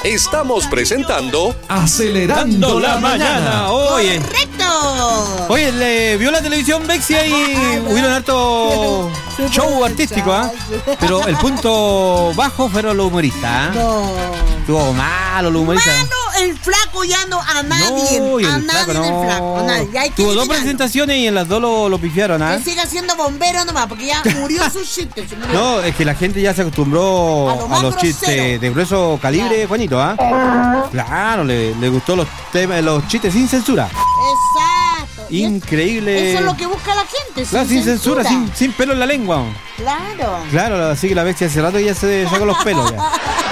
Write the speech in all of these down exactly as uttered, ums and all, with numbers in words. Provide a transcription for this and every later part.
Estamos presentando Acelerando la Mañana. Oye, ¡Correcto! oye, le vio la televisión Bexi y hubieron harto show artístico, ¿ah? ¿eh? Pero el punto bajo fueron los humoristas, ¿eh? No. Estuvo malo los humoristas. Malo, el flaco ya no, a nadie. No, y el a nadie flaco, del no. flaco. A nadie. Ya hay que Tuvo dos eliminarlo. presentaciones y en las dos lo, lo pifiaron, ¿ah? Que siga siendo bombero nomás, porque ya murió su chiste. se murió. No, es que la gente ya se acostumbró A lo a, más los grosero. chistes de grueso calibre, Claro. Juanito, ¿ah? Claro, le, le gustó los temas, los chistes sin censura. Exacto. Y es- Increíble. Eso es lo que busca la gente. Claro, sin censura, sin, sin pelo en la lengua. Claro. Claro, así que la bestia hace rato ya se sacó los pelos. Ya.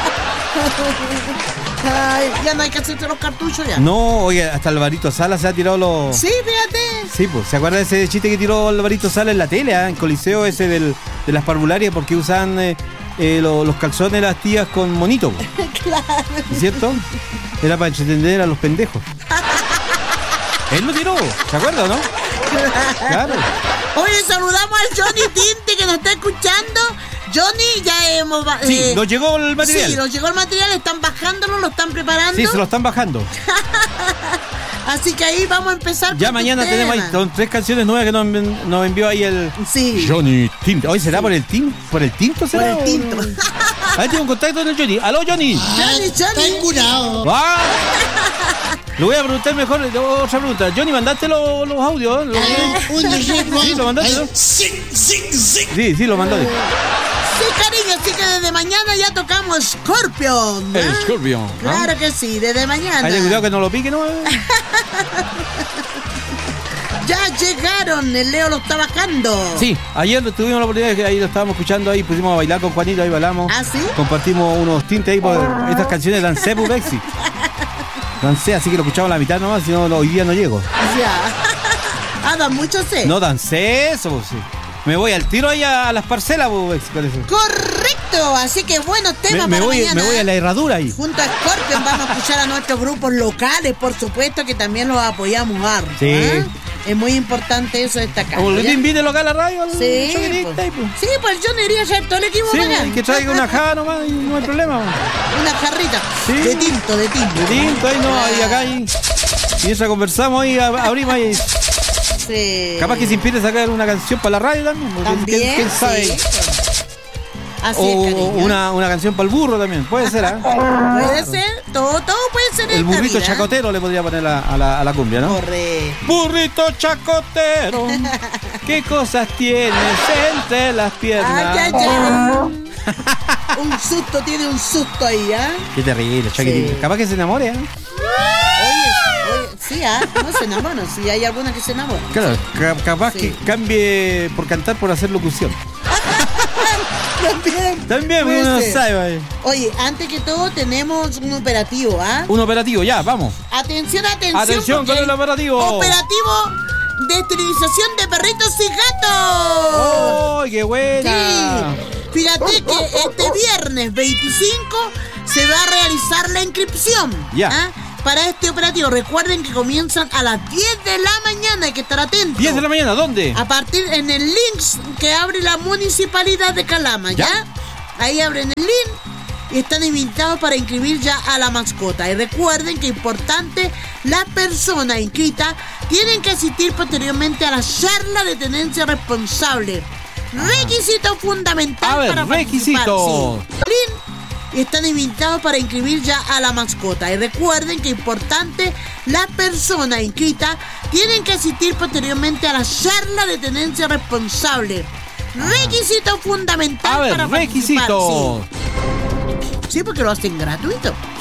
Ay, ya no hay que hacerte los cartuchos ya. No, oye, hasta Alvarito Sala se ha tirado los... Sí, fíjate. Sí, pues, ¿se acuerda de ese chiste que tiró Alvarito Sala en la tele, ah? En Coliseo ese del, de las parvularias, porque usan eh, eh, lo- los calzones de las tías con monito, pues, Claro. ¿es cierto? Era para entender a los pendejos. Él lo tiró, ¿se acuerda o no? Claro. Oye, saludamos al Johnny Tinte que nos está escuchando. Johnny, ya hemos... ba- Sí, eh, nos llegó el material. Sí, nos llegó el material, están bajándolo, lo están preparando. Sí, se lo están bajando. Así que ahí vamos a empezar. Ya con mañana tu tenemos ahí tema. son tres canciones nuevas que nos, envi- nos envió ahí el Sí. Johnny Tinto. Hoy será por el tinto, por el tinto Por será. el tinto. Ahí tiene un contacto del Johnny. Aló, Johnny. Johnny, Johnny. curado. ¡Ah! Le voy a preguntar mejor otra pregunta. Johnny, ¿mandaste los, los audios? ¿Los- Sí, lo mandaste, ¿no? Sí, sí, sí. Sí, sí, lo mandó. Sí, cariño, así que desde mañana ya tocamos Scorpion. ¿eh? El Scorpion. Claro que sí, desde mañana. Hay cuidado que no lo pique, ¿no? Ya llegaron, el Leo lo está bajando. Sí, ayer tuvimos la oportunidad que ahí lo estábamos escuchando, ahí pusimos a bailar con Juanito, ahí bailamos. ¿Ah, sí? Compartimos unos tintes ahí por estas canciones de Dancé, pues, Bexi. Dancé, así que lo escuchamos a la mitad nomás, si no, hoy día no llego. Ya. Ah, da mucho sé. No dancé eso, pues, sí. Me voy al tiro ahí a, a las parcelas, pues, Bexi, con eso. Correcto, así que buenos Me, temas me para voy, mañana. me voy a la herradura ahí. Junto a Scorpion vamos a escuchar a nuestros grupos locales, por supuesto que también los apoyamos harto. Sí. ¿eh? Es muy importante eso destacar. Como lo ¿ya? te invite local a la radio, al Sí, choferista pues, ahí, pues. sí, pues yo no iría a hacer todo el equipo Sí, para allá. pues, que traiga una java nomás y no hay problema. pues. Una jarrita Sí. de tinto, de tinto. De tinto ahí, no, ahí acá ahí. Y eso conversamos ahí, ab- abrimos ahí. Sí. Capaz que se impide sacar una canción para la radio también. porque También, ¿Quién, quién sabe? sí. Así O es, cariño. una, una canción para el burro también, puede ser, ¿ah? Puede ser, todo, todo puede ser en El esta burrito vida. chacotero le podría poner a, a la, a la cumbia, ¿no? Corre. Burrito chacotero, ¿qué cosas tienes entre las piernas? Ay, ay, ay. Un susto, tiene un susto ahí, ¿ah? Qué terrible, chaquetito. Sí. Capaz que se enamore, ¿eh? Oye, oye, sí, ¿ah? No se enamoran, sí, hay alguna que se enamora. Claro, ca- capaz Sí. que cambie por cantar por hacer locución. También. También, Puede uno no ser. sabe. Oye, antes que todo tenemos un operativo, ¿ah? Un operativo, ya, vamos. Atención, atención. Atención porque con el operativo. Operativo de esterilización de perritos y gatos. ¡Ay, qué buena! Sí. Fíjate que este viernes veinticinco se va a realizar la inscripción. Ya. ¿ah? Para este operativo, recuerden que comienzan a las diez de la mañana, hay que estar atentos. diez de la mañana, ¿dónde? A partir en el link que abre la municipalidad de Calama, ¿ya? Ya. Ahí abren el link y están invitados para inscribir ya a la mascota. Y recuerden que importante, las personas inscritas tienen que asistir posteriormente a la charla de tenencia responsable. Requisito fundamental A ver, para requisito. participar. Sí. Link y están invitados para inscribir ya a la mascota. Y recuerden que importante, las personas inscritas tienen que asistir posteriormente a la charla de tenencia responsable. Requisito fundamental A ver, para requisito. participar. Sí. Sí, porque lo hacen gratuito.